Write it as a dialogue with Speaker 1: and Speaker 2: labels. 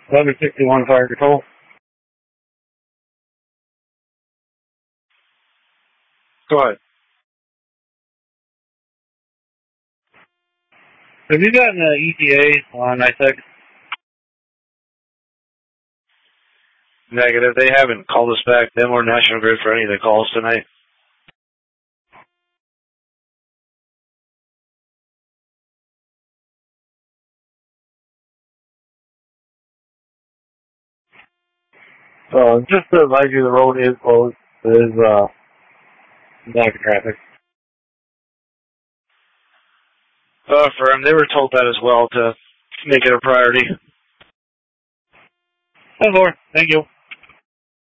Speaker 1: 1161 Fire Control.
Speaker 2: Go ahead.
Speaker 1: Have you gotten an ETA on NICEX?
Speaker 2: Negative. They haven't called us back, them or National Grid, for any of the calls tonight.
Speaker 1: Just to advise you, the road is closed. There's lack of traffic.
Speaker 2: Firm, they were told that as well to make it a priority.
Speaker 1: 10-4. Thank you.